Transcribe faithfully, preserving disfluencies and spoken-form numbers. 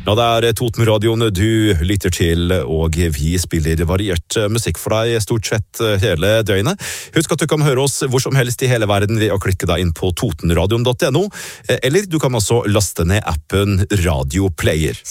Ja, det er Totenradioen du lytter til, og vi spiller variert musikk for deg stort sett hele døgnet. Husk at du kan høre oss hvor som helst i hele verden ved å klikke deg inn på totenradion punktum no, eller du kan også laste ned appen Radio Player.